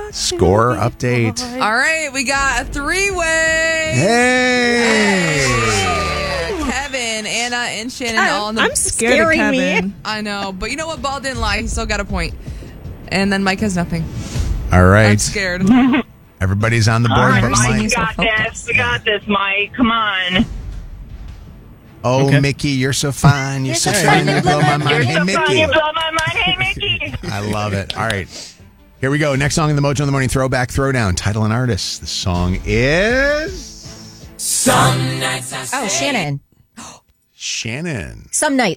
Score update. All right, we got a three-way. Hey! Kevin, Anna, and Shannon all on the... I'm scared of Kevin. I know, but you know what? Ball didn't lie. He still got a point. And then Mike has nothing. All right. I'm scared. Everybody's on the board. All right, but Mike, Mike. you got this. We got this, Mike. Come on. Oh, Okay. Mickey, you're so fine. You're so fine. You blow my mind. Hey, You're so fun. You Mickey. blow my mind. Hey, Mickey. I love it. All right. Here we go. Next song in the Mojo in the Morning Throwback Throwdown. Title and artist. The song is... Oh, Shannon. Shannon. Some night.